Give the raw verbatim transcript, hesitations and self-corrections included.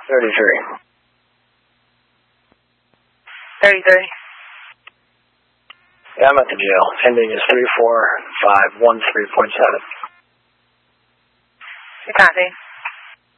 thirty-three. thirty-three. Yeah, I'm at the jail. Ending is three four five one three point seven. Copy.